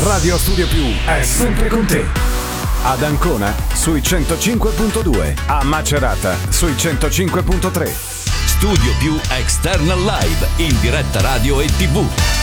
Radio Studio Più è sempre con te. Ad Ancona sui 105.2, a Macerata sui 105.3. Studio Più External Live in diretta radio e TV.